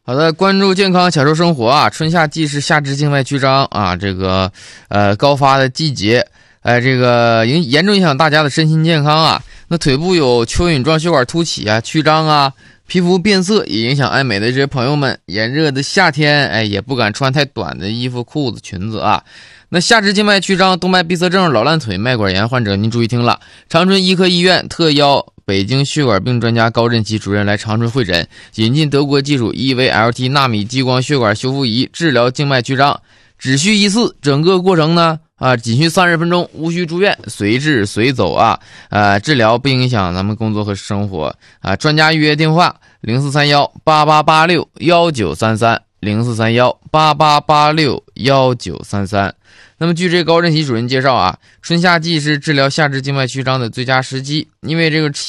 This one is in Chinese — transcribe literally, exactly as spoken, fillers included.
好的，关注健康，享受生活啊！春夏季是下肢静脉曲张啊，这个呃高发的季节，呃，这个影严重影响大家的身心健康啊。那腿部有蚯蚓状血管凸起啊、曲张啊，皮肤变色也影响爱美的这些朋友们。炎热的夏天，哎，也不敢穿太短的衣服、裤子、裙子啊。那下肢静脉曲张、动脉闭塞症、老烂腿、脉管炎患者，您注意听了，长春医科医院特邀北京血管病专家高振奇主任来长春会诊，引进德国技术 E V L T 纳米激光血管修复仪治疗静脉曲张，只需一次，整个过程呢啊仅需三十分钟，无需住院，随治随走啊，呃治疗不影响咱们工作和生活啊。专家预约电话零四三一八八八六一九三三零四三一八八八六一九三三。那么据这高振奇主任介绍啊，春夏季是治疗下肢静脉曲张的最佳时机，因为这个